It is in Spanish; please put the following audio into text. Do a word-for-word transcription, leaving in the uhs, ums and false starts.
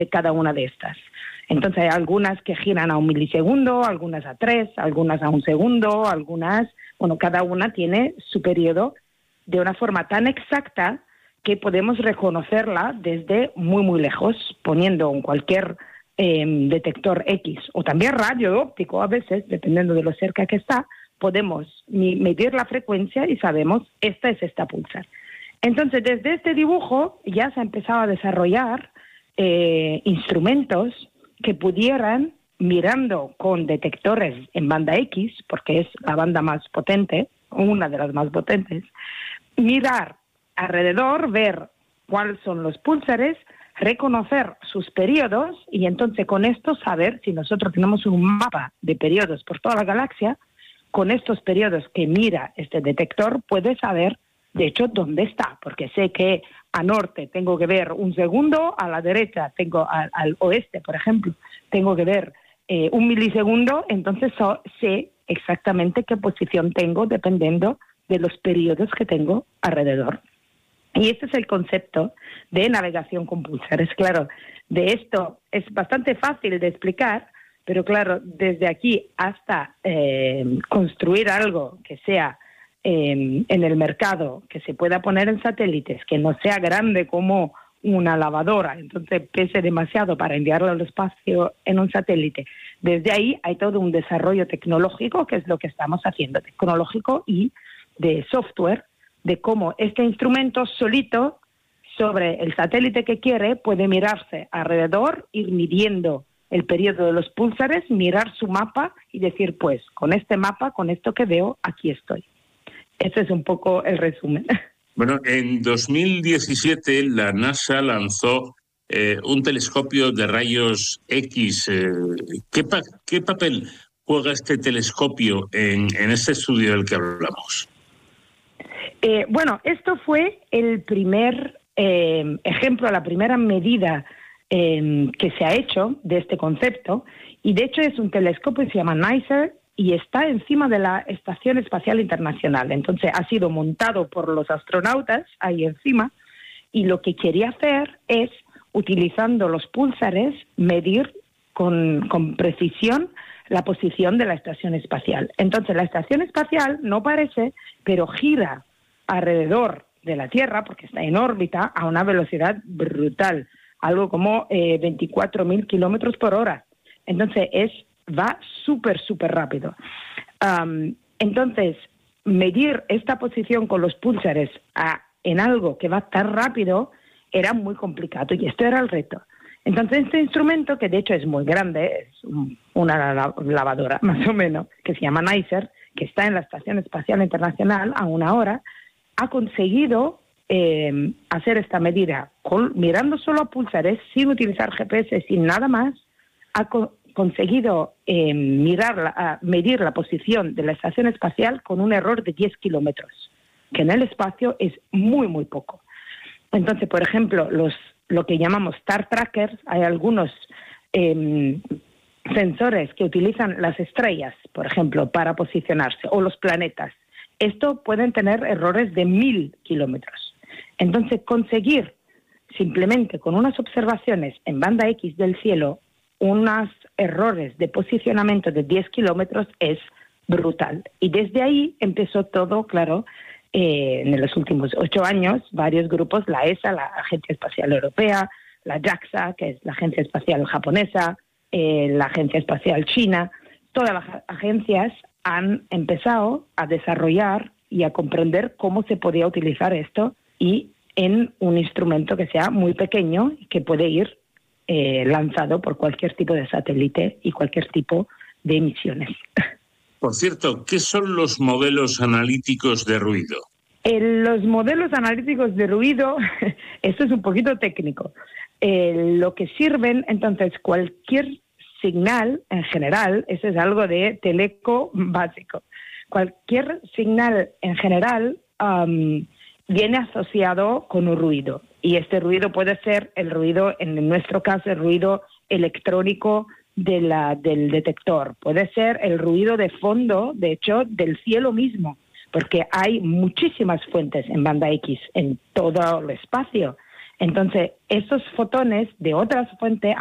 de cada una de estas. Entonces hay algunas que giran a un milisegundo, algunas a tres, algunas a un segundo, algunas, bueno, cada una tiene su periodo de una forma tan exacta que podemos reconocerla desde muy, muy lejos, poniendo en cualquier eh, detector X o también radio óptico a veces, dependiendo de lo cerca que está, podemos medir la frecuencia y sabemos esta es esta pulsar. Entonces, desde este dibujo ya se ha empezado a desarrollar eh, instrumentos que pudieran, mirando con detectores en banda X, porque es la banda más potente, una de las más potentes, mirar alrededor, ver cuáles son los púlsares, reconocer sus periodos y entonces con esto saber si nosotros tenemos un mapa de periodos por toda la galaxia, con estos periodos que mira este detector puede saber de hecho dónde está, porque sé que a norte tengo que ver un segundo, a la derecha tengo al, al oeste, por ejemplo, tengo que ver eh, un milisegundo, entonces so, sé exactamente qué posición tengo dependiendo de los periodos que tengo alrededor. Y este es el concepto de navegación con púlsares. Claro, de esto es bastante fácil de explicar, pero claro, desde aquí hasta eh, construir algo que sea eh, en el mercado, que se pueda poner en satélites, que no sea grande como una lavadora, entonces pese demasiado para enviarlo al espacio en un satélite. Desde ahí hay todo un desarrollo tecnológico, que es lo que estamos haciendo, tecnológico y de software, de cómo este instrumento solito sobre el satélite que quiere puede mirarse alrededor, ir midiendo el periodo de los púlsares, mirar su mapa y decir, pues, con este mapa, con esto que veo, aquí estoy. Ese es un poco el resumen. Bueno, en dos mil diecisiete la NASA lanzó eh, un telescopio de rayos X. Eh, ¿qué, pa ¿Qué papel juega este telescopio en, en este estudio del que hablamos? Eh, bueno, esto fue el primer eh, ejemplo, la primera medida eh, que se ha hecho de este concepto, y de hecho es un telescopio que se llama NICER y está encima de la Estación Espacial Internacional. Entonces ha sido montado por los astronautas ahí encima, y lo que quería hacer es, utilizando los púlsares, medir con, con precisión la posición de la estación espacial. Entonces la estación espacial no parece, pero gira alrededor de la Tierra, porque está en órbita, a una velocidad brutal, algo como eh, veinticuatro mil kilómetros por hora. Entonces es va súper, súper rápido. Um, entonces, medir esta posición con los púlsares a, en algo que va tan rápido era muy complicado, y esto era el reto. Entonces, este instrumento, que de hecho es muy grande, es un, una lavadora más o menos, que se llama NICER, que está en la Estación Espacial Internacional a una hora, ha conseguido eh, hacer esta medida con, mirando solo a púlsares, sin utilizar G P S, sin nada más, ha co conseguido eh, mirar la, uh, medir la posición de la estación espacial con un error de diez kilómetros, que en el espacio es muy, muy poco. Entonces, por ejemplo, los, lo que llamamos Star Trackers, hay algunos eh, sensores que utilizan las estrellas, por ejemplo, para posicionarse, o los planetas. Esto pueden tener errores de mil kilómetros. Entonces, conseguir simplemente con unas observaciones en banda X del cielo unos errores de posicionamiento de diez kilómetros es brutal. Y desde ahí empezó todo, claro, eh, en los últimos ocho años, varios grupos, la E S A, la Agencia Espacial Europea, la JAXA, que es la Agencia Espacial Japonesa, eh, la Agencia Espacial China, todas las agencias han empezado a desarrollar y a comprender cómo se podía utilizar esto, y en un instrumento que sea muy pequeño y que puede ir eh, lanzado por cualquier tipo de satélite y cualquier tipo de emisiones. Por cierto, ¿qué son los modelos analíticos de ruido? Eh, los modelos analíticos de ruido, esto es un poquito técnico. Eh, lo que sirven, entonces, cualquier señal en general, eso es algo de teleco básico. Cualquier señal en general um, viene asociado con un ruido, y este ruido puede ser el ruido, en nuestro caso, el ruido electrónico de la, del detector, puede ser el ruido de fondo, de hecho, del cielo mismo, porque hay muchísimas fuentes en banda X en todo el espacio. Entonces, esos fotones de otras fuentes